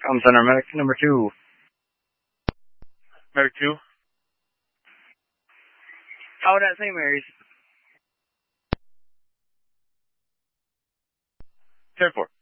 Comm Center, medic number 2. Medic 2. How would that St. Mary's? 10-4.